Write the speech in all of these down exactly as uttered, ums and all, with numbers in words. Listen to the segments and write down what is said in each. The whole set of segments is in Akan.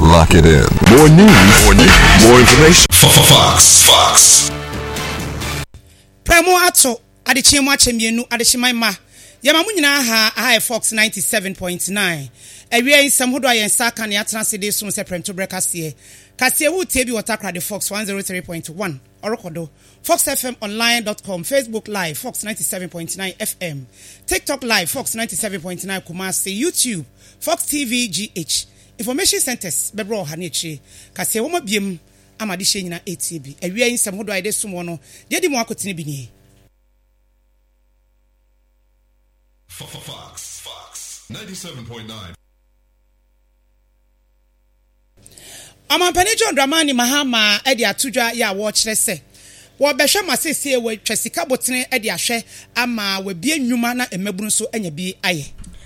Lock it in. More news, more news, more information. Fox, Fox. Premo ato adechemu achemienu adechimai ma. Yamamu nyina ha ha Fox ninety-seven point nine. Ewie nsem hodo ayensa kan ya transede so se premto brekase. Kase wu tebi watakra de Fox one oh three point one. Orokodo. fox f m online dot com, Facebook Live, Fox ninety-seven point nine F M, TikTok Live, Fox ninety-seven point nine Kumasi, YouTube, Fox T V G H, Information Centers, Bebro Hanichi, Kase Woma Biem, Amadishe Nina A T B, a real in some hodo ide sumono, Dedi Mwakotini Bini. Fox, Fox, ninety-seven point nine. Amampani John Dramani Mahama edi atudwa ya watch lese. Wo behwe masese we twasika botene edi ahwe ama we bie nnwuma na emebunu so anya bi aye.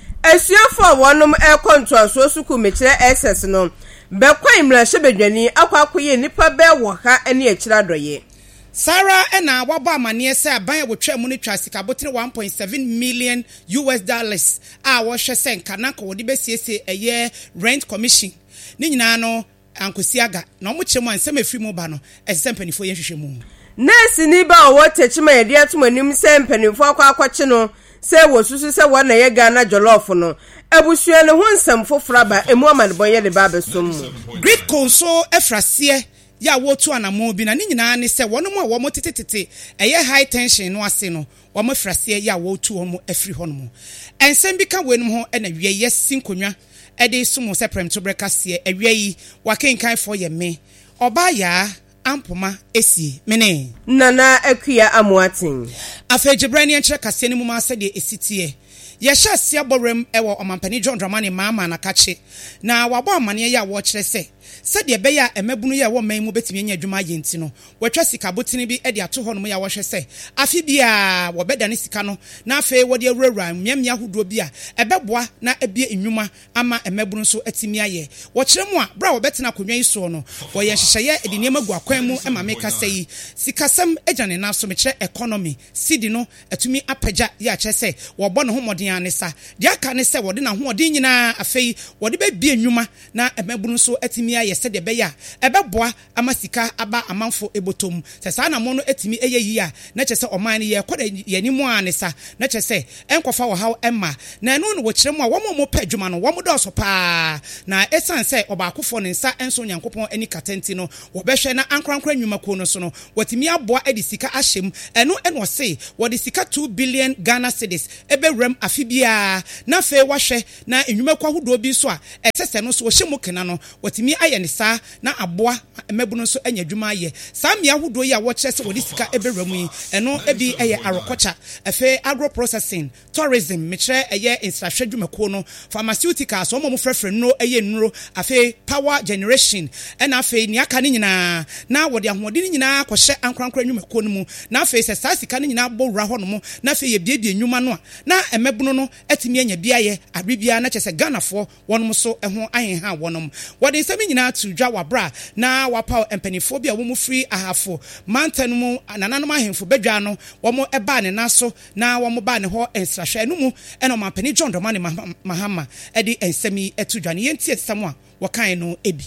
Esuafo wonum e konto so suku mekire access no. Be kwan mra hyebedwani akwa akoye nipa be wo ha ene akira doye. Sarah ena wabo amane se aban wotwa mu ne twasika botene one point seven million U S dollars a wo hwe senka na ko wodi be siese eye rent commission. Ni nyina no ankosiaga na omo chemu ansem afri mu ba no esem panifo ye hwehwe mu. Nesi ni ba wo techima ye dia tumanim se mpanifo akwa akwache no se wo susu se wo na ye Ghana jollof no abusua ne ho nsem fofora ba emu amadebon ye de ba besom mu. Great Conso efrase ya wo tu anamo bi na ni nyina ne se wono mu a wo mo tetetete eye high tension no ase no wo mo frase ya wo tu wo mo afri ho no mu. Ensem bi ka wenum ho na wie ye sinkonwa ede sumo se prem to brekase awie yi wakenkan for ye me oba ya ampoma esi mene nana akuya amuatin afejibrani enche kase ni mu ma se de esitie ye sha sia borem ewo omampani John Dramani mama na kache na wabo amane ya wo kire se se de be ya emabunu ya wo man mu betimi anya adwuma yenti no watwa sika botini bi e de ato ho no ya wo hwe se afi bia wo beda ne sika no na afi wo de awurawura miamia hodo bi a ebeboa na ebie enwuma ama emabunu so atimi aye wo kire mu a bra wo betena konwa yi so no wo ye hyehyeye e de niam gu akwan mu e ma me kasa yi sikasem ejane na so me kire economy sidi no atumi apagya ya kire se wo bo ne ho modin anesa de aka ne se wo de na ho odin nyina afi wo de be bie enwuma na emabunu so atimi aye se de be ya ebeboa amasika aba amanfo ebotom se sa na mo no atimi eye yi a na che se oman ne ye koda ye ni mu anesa na che se enkofa wo haw emma na eno no wo kire mu a wo mo mo pa adwuma no wo mo do so pa na esan se obaakofo ne nsa enso nyankopon ani katenti no wo behwe na ankrankra nwuma ko no so no watimi aboa edi sika ahyem eno eno se wo de sika two billion Ghana cedis ebewrem afibia na fe wahwe na enwuma kwa hodo bi so a esese no so wo hyemu kena no watimi aye ne sa na aboa emabunu so anya dwuma aye sa mia hodo yi a wo kire se wo de sika ebewrem yi eno ebi eye arokocha efe agro processing tourism mekire eye infrastructure dwumako no pharmaceuticals omo mo frefre no eye nuro afe power generation ena afe ni aka ni nyina na wo de ahode ni nyina kohye ankrankra dwumako no mu na afe se sa sika ni nyina bowura ho no mu na afe ye biebie nwuma no a na emabunu no atimi anya biaye abibia na chese Ghanafo wonom so eho ahenha wonom wo de nsemi nyina to dwa wabra na wapa empanifo bia wo mu free ahafo mantan mu nananom ahemfo bedwa no wo mo eba ne naso na wo mo ba ne ho ensrahwe no mu ena mampani John Dramani Mahama edi ensemi etudwa ne yenti esam a wo kan no ebi.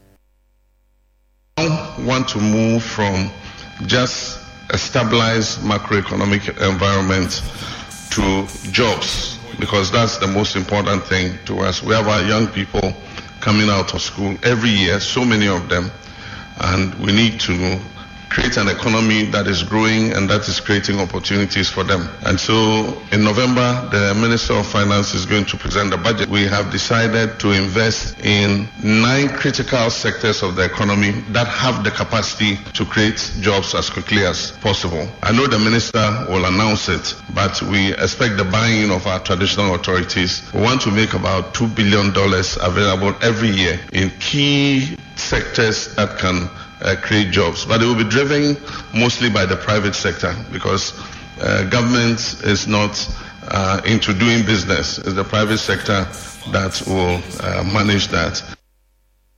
I want to move from just a stabilized macroeconomic environment to jobs, because that's the most important thing to us. We have our young people coming out of school every year, so many of them, and we need to create an economy that is growing and that is creating opportunities for them. And so in November, the Minister of Finance is going to present the budget. We have decided to invest in nine critical sectors of the economy that have the capacity to create jobs as quickly as possible. I know the Minister will announce it, but we expect the buy-in of our traditional authorities. We want to make about two billion dollars available every year in key sectors that can Uh, create jobs, but it will be driven mostly by the private sector, because uh, government is not uh, into doing business. It's the private sector that will uh, manage that.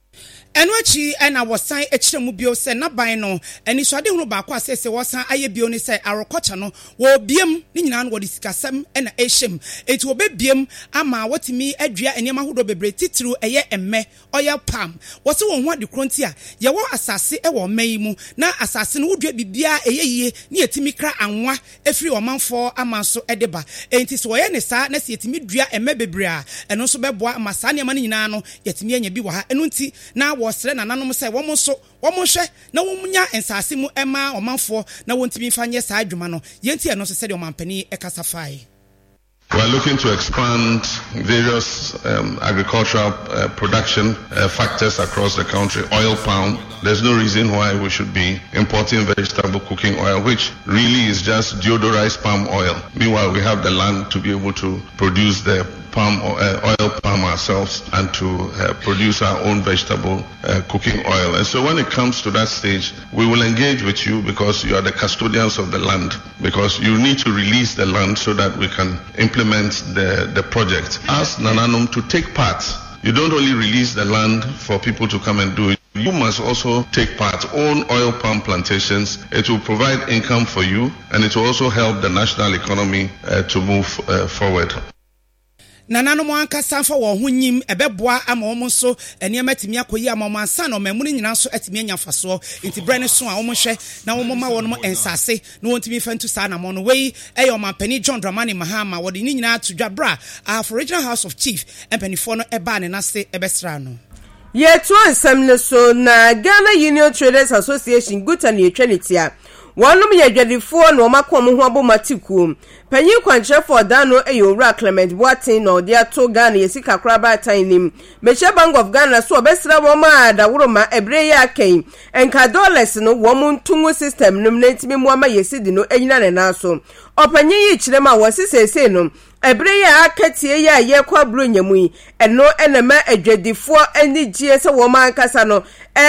Enwachi ena wasan echire mu bio se naban no eni so ade hunu ba kwa sese wasan aye bio ni se arokocha no wo biem ni nyina no wo disikasem ena ehiem eti wo be biem ama wotimi adua enema hodo bebre titru eye emme oye pam wo se won ho ade kronti a ye wo asase e wo mai mu na asase no wodua bibia eye yie ni etimi kra anwa efiri omanfo amanso edeba enti so ye ne sa na se etimi dua emme bebre a eno so beboa ama sa ne ma ni nyina no yetimi anya bi wa ha eno nti na wo sere na nanom se wo mo so wo mo hwe na wo munya ensase mu ema omanfo na wontimi fanye sa adwuma no yenti eno so se de omampani e kasafai. We are looking to expand various um, agricultural uh, production uh, factors across the country. Oil palm, there's no reason why we should be importing vegetable cooking oil, which really is just deodorized palm oil. Meanwhile, we have the land to be able to produce the palm uh, oil palm ourselves and to uh, produce our own vegetable uh, cooking oil. And so when it comes to that stage, we will engage with you because you are the custodians of the land, because you need to release the land so that we can implement the, the project. Ask Nananum to take part. You don't only release the land for people to come and do it. You must also take part, own oil palm plantations. It will provide income for you and it will also help the national economy uh, to move uh, forward. Nanano mo ankasa fa wo ho nyim ebeboa ama wo mo so enema timi akoyi ama mo ansa na mo muni nyina so atimi anya faso nti bre ne so a wo mo hwe na wo mo ma wo no ensase na wo ntimi fantu sa na mo no wei eyo mampani John Dramani Mahama wo de ni nyina to dwabra a for Regional House of Chief empanifo no eba ne nase ebesra no ye to ansam ne so na Ghana Union Traders Association guta ne etwanitia Wanum ye dwadifo na omakom ho abomatiku panyi kwanchefo dano eyowura Clement Boatin no de ato Ghana yesika kraba tanim Meche Bank of Ghana so obesra wo ma da woroma ebre ya ken enka dollars no wo muntungu system num nentimi mu ama yesidi no enyina ne naso opanyi yi kirema wasisese no ebre ya akatie ya ye kwabro nyamu eno enema adwadifo ani gie se wo ma ankasa no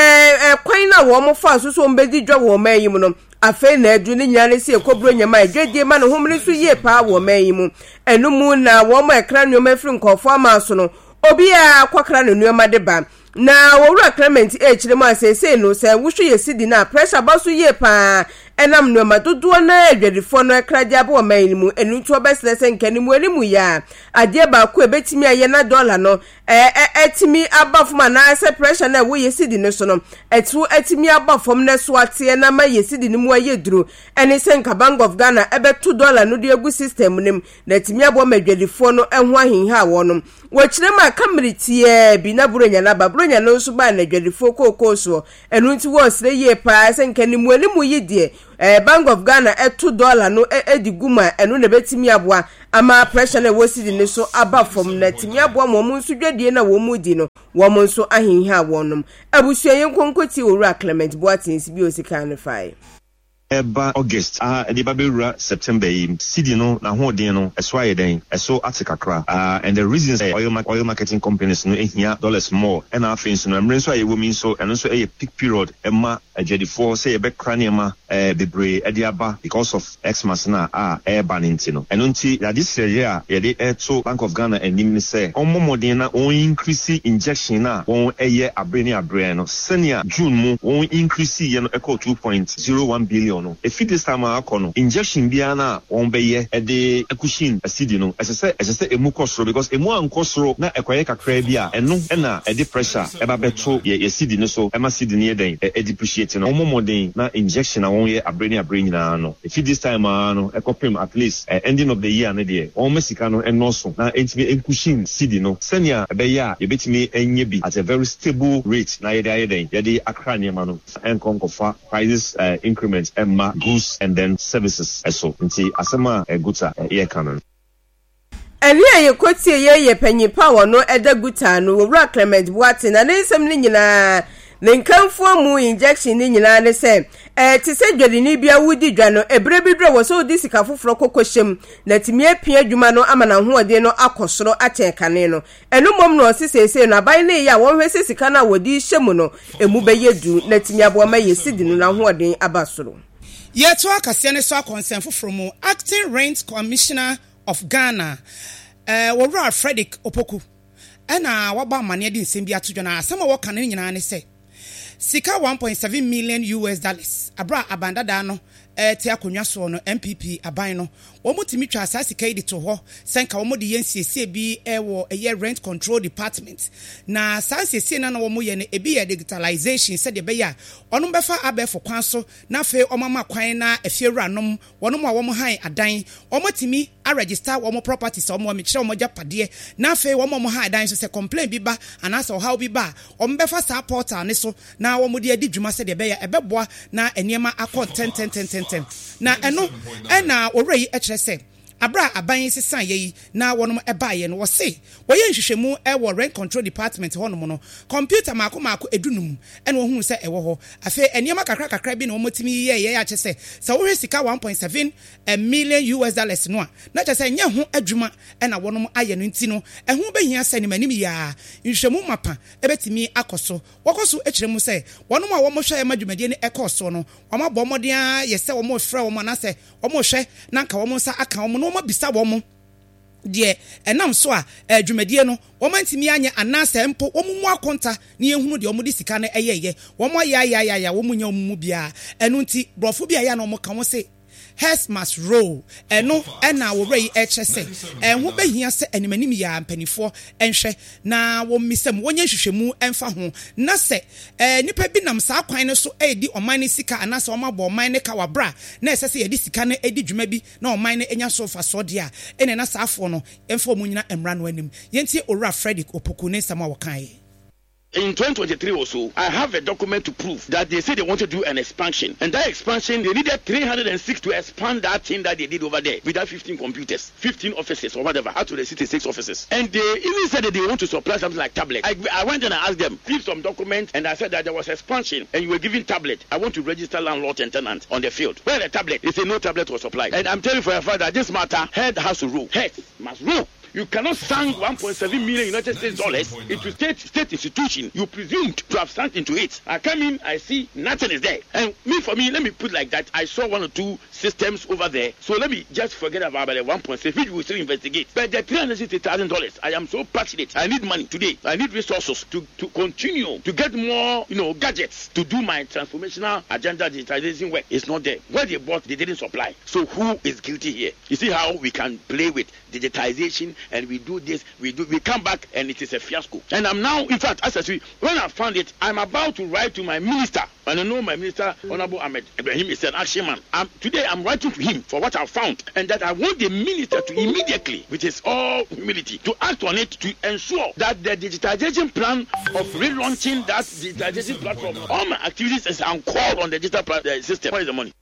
eh kwan na wo mo fa so so mbedi dwa wo ma yim no afe na edu ni nyane se ekobro nyama edwedie ma no homri so ye pa wo mayimu enu mu na wo ma ekra nyoma firi nkofo ama so no obi a kwakra no nyoma de ba na wowura Clement e chire mu asese no se wuhwe yesidi na pressure ba so ye pa enam nyoma dodo na edwadifo no ekra dia ba wo mayimu enu nto obeselese nkanimu enimu ya ade ba ko ebetimi aye na dollar no eh etimi abafoma na se pressure na wo yesidi no so no etu etimi abafom na so ate na ma yesidi ni mu aye duro eni se nka Bank of Ghana ebetu dollar no de egu system nim na etimi abo madwadifo no ehwo ahinha wo no wo kire ma kamritie bi na buronya na ba buronya no so ba na dwadifo kokoso enu nti wo sre ye pa se nka ni mu enimu yidie eh Bank of Ghana etu dollar no ediguma enu na betimi aboa ama pressure na wosidi ne so abafom na timi aboa mo mu nso dwadie na wo mu di no wo mo nso ahinha wonum abusua yenkonkoti owura Clement Boatin sibi osika ne fai Eba August ah uh, the Babura September city no na hoden no eso ayeden eso atikakra ah uh, and the reasons uh, oil, oil marketing companies no ehia dollars more and afins no mre so ayewo mi so and so a peak period ema agedifo say ebe kraniema eh bebre ediaba because of Xmas na ah air banning no and unti that this year ye dey to Bank of Ghana and nim say omomoden na on increase injection na on eye abreni abre no senior June mu on increase ye no equal two point zero one billion no if this time akono injection bia na won beye e de akushin asidi no esese esese emu kosoro because emu ankosoro na ekoye kakra bia eno na e de pressure e ba beto ye asidi no so e ma sidi ne den e depreciate no omomoden na injection na won ye abreni abreni na no if this time no ekopem at least uh, ending of the year na de won mesika no eno so na entimi enkushin sidi no senia e be ya ye betimi enye bi at a very stable rate na ye de ayeden ye de akra ne ma no enkonkofa prices uh, increments ma goods and then services eso nti asema eguta e canon eni aye kwoti ye ye panyi power no eda guta no wura Clement Boatin na nsem ni nyina ne nkamfo mu injection ni nyina ne se eh ti se dwade ni bia wudi dwa no ebre bi dro wo so di sika foforo kokohyem na timi apia adwuma no ama na ho ode no akosoro atekane no enu mom no sisese no aban ne ya won hwese sika na wodi hyem no emu be yedu na timi abo ma yesidi no na ho ode abasoro Yeto akase ne so akonsen foforo mu Acting Rent Commissioner of Ghana eh uh, Wora Frederick Opoku ɛna waba amane de nsɛm bi atodwo na asɛm a wɔka no nyinaa ne sɛ sika one point seven million U S dollars abra abandada no eh te akonwa so no M P P aban no wo mutimi twa asa sika yi de to ho senka wo mode yensiesie bi ewo eye rent control department na sansiesie na na wo mo ye ne ebi ye digitalization said de be ya ono befa abefo kwan so na fe omama kwan na efiewuranom wono mo a wo mo han adan wo mutimi a register wo mo properties wo mo me kire wo mo japade na fe wo mo mo han adan so se complain bi ba anasa how bi ba wo befa sa portal ne so na wo mo de adi dwuma said de be ya ebeboa na eniema akọ ten ten ten ten na eno ena orei ekire se abra aban sesan yi na wonom ebaye no wo se wo ye nhwehwemu e wo rent control department honom no computer mako mako edunum ena wo hu se e wo ho afi eniema kakra kakra bi na wo motimi ye ye ya che se se wo sika one point seven million U S dollars no a na che se nya ho adwuma ena wonom aye no nti no e ho behia se ne manim ya nhwehwemu mapa ebetimi akoso wokoso ekire mu se wonom a wo mo hwe madwumadie ne ekoso no wo ma bo moden a ye se wo mo frɛ wo mo na se wo mo hwe na nka wo mo nsa aka wo mo ma bisa wo mo de enam so a adwumadie no wo mantimi anya anase mpo wo mu akonta ne ehunu de wo mo de sika na eyeye wo mo ya ya ya ya wo mu nya wo mu bia enu nti brofo bia ya na wo ka wo se Heads must roll. Eno ena wo rei eche se. Enho behia se animanim ya mpanifo enhwe na wo misem wonye hwehwemu emfa ho. Na se eh nipa bi nam sa kwan ne so edi oman ne sika anase omabo oman ne ka wabra na ese se yedi sika na edi dwuma bi na oman ne enya so fa so de a ene na saafo no emfa omunyina emra no anim. Yenti Owura Frederick Opoku ne sama wo kan ye. In twenty twenty-three or so, I have a document to prove that they said they want to do an expansion. And that expansion, they needed three hundred six to expand that thing that they did over there with that fifteen computers, fifteen offices or whatever, out to the sixty-six offices. And they even said that they want to supply something like tablet. I, I went and I asked them, give some documents, and I said that there was expansion and you were giving tablet. I want to register landlord and tenant on the field. Where the tablet? They say no tablet was supplied. And I'm telling you for a fact that this matter, head has to rule. Head must rule. You cannot sink one point seven million United States dollars into state state institution. You presumed to have sunk into it. I come in, I see nothing is there. And me, for me, let me put like that. I saw one or two systems over there. So let me just forget about the one point seven, which we will still investigate. But the three hundred sixty thousand dollars, I am so passionate. I need money today. I need resources to, to continue to get more, you know, gadgets to do my transformational agenda digitization work. It's not there. What they bought, they didn't supply. So who is guilty here? You see how we can play with digitization and we do this, we do, we come back and it is a fiasco. And I'm now, in fact, as I say, when I found it, I'm about to write to my minister. And I know my minister, Honorable Ahmed Ibrahim, is an action man. I'm, today I'm writing to him for what I found, and that I want the minister to immediately, which is all humility, to act on it to ensure that the digitization plan of relaunching that digitization platform, all my activities is on call on the digital system. Where is the money?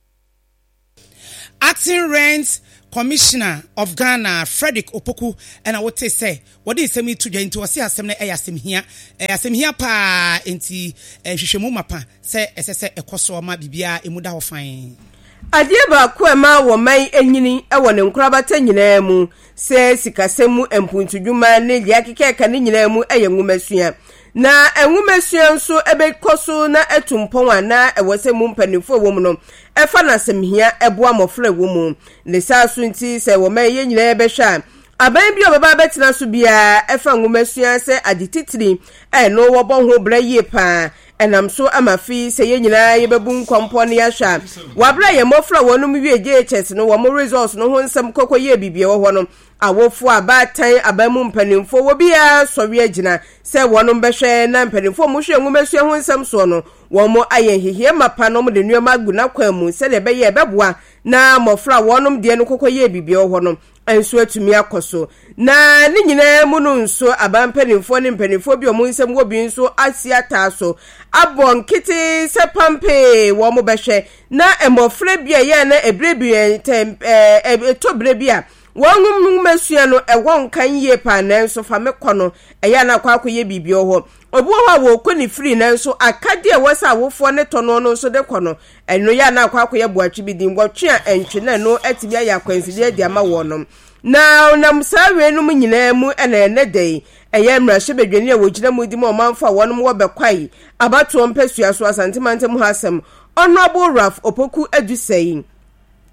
Acting Rent Commissioner of Ghana Frederick Opoku and I would say what is semi to join to see asem na eh asem hia eh asem hia pa enti eh hwehwemu mapa say esese ekoso ma bibia emuda ho fan adie ba ko ema wo man enyini e wo ne nkrabata nyina mu se sikasemu empuntudwuma ne lia kekeka ne nyina mu eye nwumasua na enwumasua nso ebe koso na etumpon ana ewose mu mpanifo wo mu no efa na semhia eboa mofra wo mu ne saso nti se wo man ye nyina ebe hwa aban bi obeba betina so bia efa nwumasua se adititiri e no wo bo ho bra yie pa enam so amafi se ye nyina ye bebu nkompo ne ya hwa wabra ye mofra wonum wie J H S no wo mo results no ho nsem kokoye bibie wo ho no awofo abatan abamu mpanimfo wo bia sɔwe agina sɛ wɔnom bɛhwɛ na mpanimfo mo hwɛ nwumasua ho nsɛm so no wɔn mo ayɛ hihie mapa no mo de nneɛma agu na kwan mu sɛ de bɛyɛ bɛboa na mɔfra wɔnom de no kokoyɛ bibie wo no enso atumi akɔso na ne nyinaa mu no nso aban mpanimfo ne mpanimfo bi ɔmo nsɛm wo bi nso asiata so abɔ nkete sɛ pampe wɔn mo bɛhwɛ na emɔfra bi a yɛ na ebre bi ɛɛ ɛtɔbre bi a wongum mesua no ewon kan ye pa na nso fa mekono eya na kwa akoye bibio ho obu ho wo koni free na nso akade e wasa wofo ne tono no nso de kono eno ya na kwa akoye boatwe bi din gwotwe a entwe na no atibia ya kwanside de ama wonom na na msawe no nyina mu ena ene dei eye mrahye bedwani a wogina mu di ma omanfa wonom wo bekwai abato mpesua so asantemantem ho asem Honorable Ralph Opoku adusei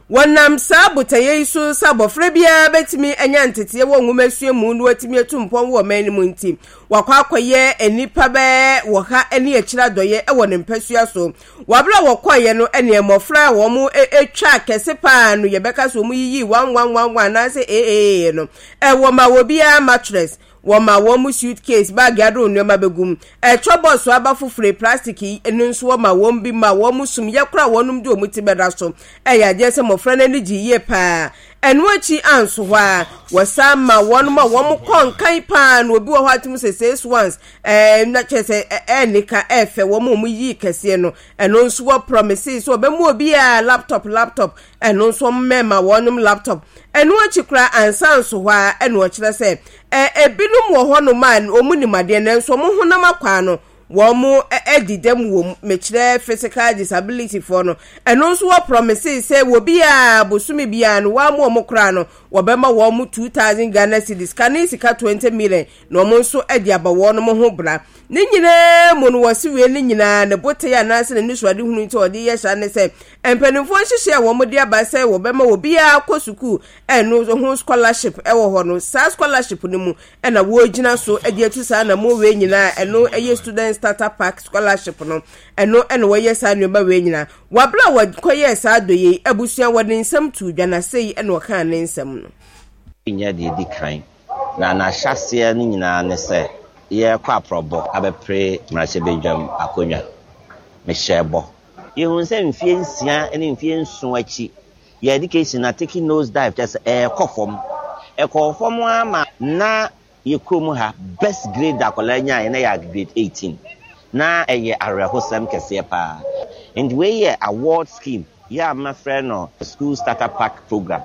wonam sa botaye so sabofre bia betimi anya ntete wo nwumasue mu no atimi atumpon wo man mu nti wakwa akoye enipa be wo ha eni akira doye e wo ne mpasua so wabra wo koye no ene emofra wo mu etwa kese pa no ye beka so mu yiyi one one one one na se eh eh no e wo ma wo bia mattress woma womu suitcase bag ado nneoma begum e chobo so aba fufure plastic enu nso woma wom bi ma womu sum yakura wonum de omuti beda so e ya je se mofra na ni giye pa enu achi anso hwa wasama wonum wom konkan pa na obi wo hatim se six ones eh na chese enika efe wom mu yi kese no enu nso wo promises so be mu obi a laptop laptop enu nso mmema wonum laptop enu achi kura ansanso hwa enu o kire se e ebinum wo ho no man omunimade na nso mo honam akwa no wo mu edidem wo mekire physical disability for no eno nso wo promises say wo bia bosumi bia no wa mu omokra no wo bema wo mu two thousand Ghana cedis kan sika twenty million no mo nso edi aba wo no mo ho bra ni nyina mo no wasi we ni nyina ne bote ya na se ne nsuade hunu nti odi ye sha ne se empanimfo hihye wo mo di aba se wo bema wo bia kosuku eno ho scholarship e wo ho no sa scholarship ni mu e na wo gina so edi atu sa na mo we nyina eno eye student starter pack scholarship no eno eno we yes anu ba we nyina wabla wa koye sa doye abusua wode nsam tu dwana sei eno waka ne nsam no nya de di kan na na hyase ni nyina ne se ye kwa probo abepre mrahye bedwam akonya me shebo ye hun se mfie nsia ene mfie nso achi ye education na taking nose dive just e kofom e kofom ama na ye krom ha best grade akola nya ye na ya grade eighteen na eye arehosem kese pa and we ye award scheme ya my friend no school starter pack program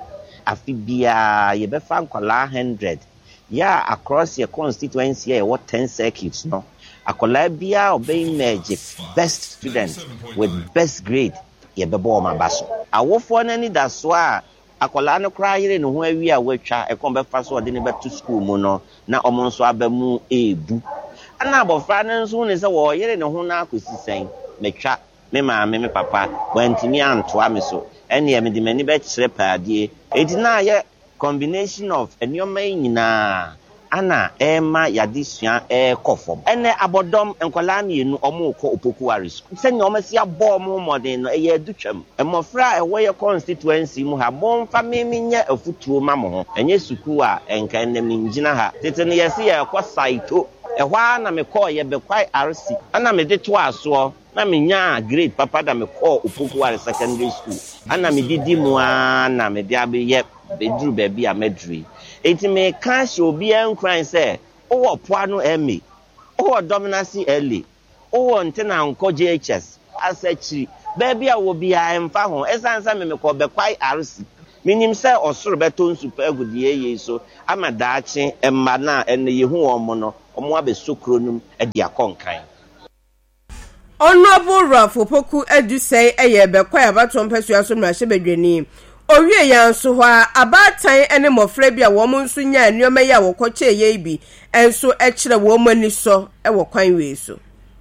afibia ye be fa kola one hundred ya across your constituency ye what ten circuits no akola bia obey merge best student with best grade ye be bo ma baso awofo na ni da so a akola no kra yire no ho awi a watwa e kon be fa so de ne be to school mu no na omo nso abamu ebu ana abofra no nso ne se wo yire ne ho na akosisen metwa me ma me me papa wantimi antoa me so ene me de mani be kire paadie eti na ye combination of enioma nyina ana ema yadisua e kofom ene abodom enkwala mienu omo ko opoku aris senya omasi abo mo modern no eye adutwam emofra ewo ye constituency mu ha bon fa meminya afutuo ma mo ho enye suku a enka enem ngina ha tete ne yesi ye kwa saito ehwa na me call ye be kwai R C ana me de to aso na me nya grade papa da me call opoku aris secondary school ana me didi mu ana me dia be ye bedru baby a medri eti me cash obi enkran say owo poa no emi owo dominancy early owo ntena nko J H S asachiri baby a wo bia emfa ho esansa me me ko be kwai R C minim say osoro beto nsupa agudie ye so amadaache emma na ene ye hu omo no omo abesokro num e dia konkan Honorable Rafo Poku edu say eye be kwai abato mpasua so mrahye bedwani owie ya nso hwa abatan ene mofra bia wo mo nso nya nneoma ya wo koche ye bi enso e kire wo mani so e wo kwan we so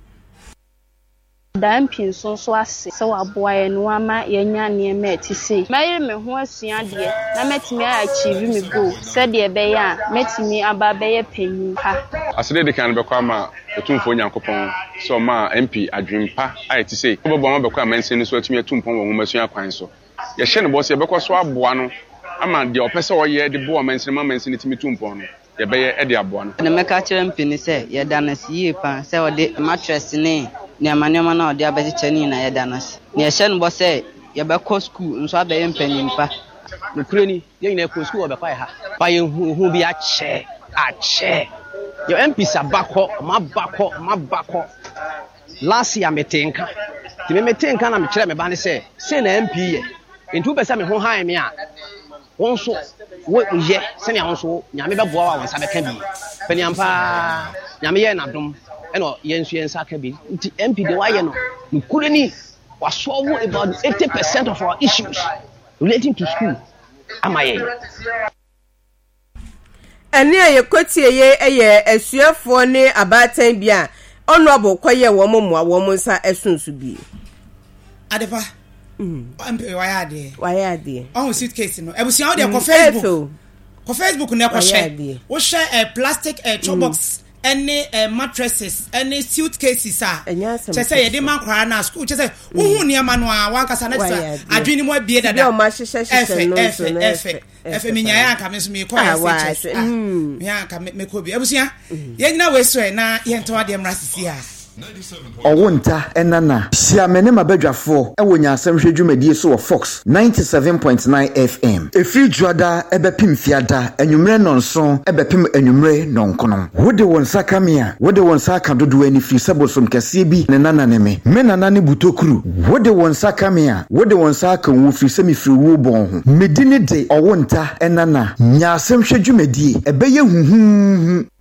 dan pin so so ase se waboa ye no ama ye nya nneema etisi maye me ho asua de na metimi achieve me go se de be ya metimi aba be ye panyin ha asede de kan be kwa ma etumfo nyankopon so ma M P adwempa ayeti sei obobo ma be kwa mansen so atumi etumpon wo masua kwan so ye hye ne boss ye bekọ so aboa no ama de opese wo ye de bo mansin ma mansin timi tumpon no ye be ye e de aboa no na meka kire mpini se ye danasi ye pa se wo de mattress ne ne amanema na ode abeche ni na ye danasi ne hye ne boss ye bekọ school nso abaye mpanyimpa no kreni ye nyina ko school obekwa ha pa ye hu hu bi a che a che yo M P sabako mabako mabako last year metenka ti me metenka na me kire me ba ne se se na M P ye ntu be se me ho han me a won so wo ye se ne won so nyame be boa wa won sa be ka bi paniampa nyame ye na dom e no ye nsu ye nsa ka bi nti M P de wa ye no nkure ni wa solve about eighty percent of our issues relating to school amaye ene ye kotie ye eye asuafo ne abatan bia honorable kwaye wo momoa wo monsa esunsu bi adepa mm ampe waya de waya de on suitcase no ebusia wo de ko Facebook ko Facebook na ko share wo share a plastic a uh, box any uh, mattresses any suitcases ah che say yede man kwara na school che say wo hu ne ma no a wankasa na say adwini mo abie dada no ma hyehyɛ hyehyɛ no so na efe efe mi nya aka me so me ko ya say mm ya aka me ko bi ebusia ye nyina we so na ye nto ade mra sisi a Owunta enana siamene mabadwafo ewo nyasem hwedwumadie so wo Fox ninety-seven point nine F M efi juada ebepim fiada enwumre nonso ebepim enwumre nonkono wode won sakamia wode won saka dodo ani fi sebosom kase bi ne nana ne me me nana ne butokuru wode won sakamia wode won saka wo fi semi fi wo bon ho medine de owunta enana nyasem hwedwumadie ebeye huhuhu